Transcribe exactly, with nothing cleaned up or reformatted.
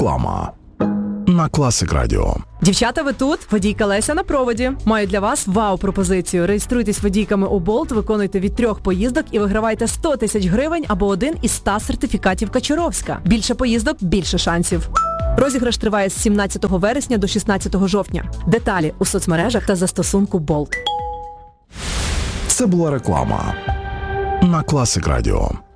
Реклама на Класик Радіо. Дівчата, ви тут? Водійка Леся на проводі. Маю для вас вау-пропозицію. Реєструйтесь водійками у Болт, виконуйте від трьох поїздок і вигравайте сто тисяч гривень або один із ста сертифікатів Качуровська. Більше поїздок – більше шансів. Розіграш триває з сімнадцятого вересня до шістнадцятого жовтня. Деталі у соцмережах та застосунку Болт. Це була реклама на Класик Радіо.